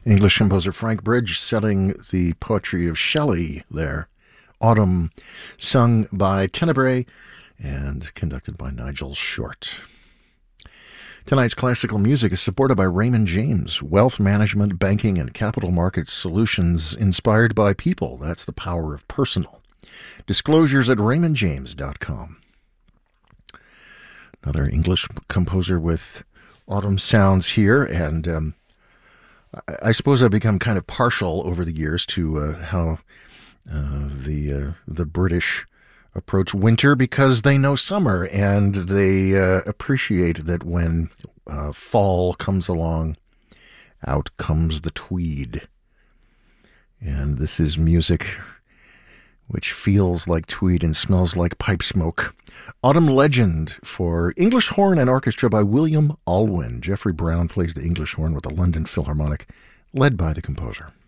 English composer Frank Bridge setting the poetry of Shelley there. Autumn, sung by Tenebrae and conducted by Nigel Short. Tonight's classical music is supported by Raymond James, wealth management, banking, and capital markets solutions inspired by people. That's the power of personal. Disclosures at raymondjames.com. Another English composer with autumn sounds here, and I suppose I've become kind of partial over the years to how the British approach winter, because they know summer and they appreciate that when fall comes along, out comes the tweed. And this is music which feels like tweed and smells like pipe smoke. Autumn Legend for English horn and orchestra by William Alwyn. Jeffrey Brown plays the English horn with the London Philharmonic, led by the composer.